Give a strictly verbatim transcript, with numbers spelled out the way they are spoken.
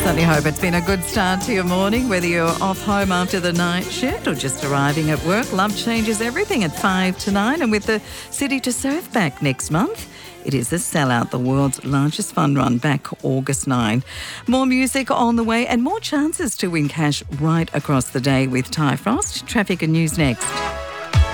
Certainly hope it's been a good start to your morning, whether you're off home after the night shift or just arriving at work. Love changes everything at five to nine, and with the City to Surf back next month, it is a sellout, the world's largest fun run, back August ninth. More music on the way and more chances to win cash right across the day with Ty Frost. Traffic and news next.